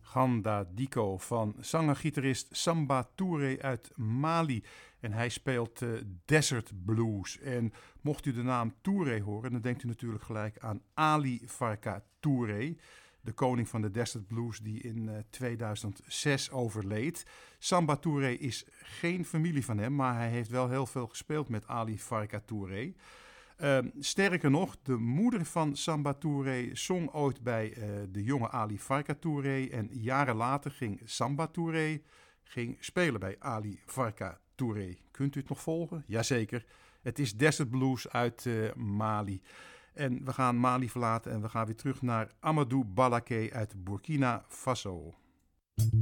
Ganda Diko van zanger-gitarist Samba Touré uit Mali. En hij speelt Desert Blues. En mocht u de naam Touré horen, dan denkt u natuurlijk gelijk aan Ali Farka Touré, de koning van de Desert Blues die in 2006 overleed. Samba Touré is geen familie van hem, maar hij heeft wel heel veel gespeeld met Ali Farka Touré. Sterker nog, de moeder van Samba Touré zong ooit bij de jonge Ali Farka Touré. En jaren later ging Samba Touré spelen bij Ali Farka Touré. Kunt u het nog volgen? Jazeker. Het is Desert Blues uit Mali. En we gaan Mali verlaten en we gaan weer terug naar Amadou Balaké uit Burkina Faso.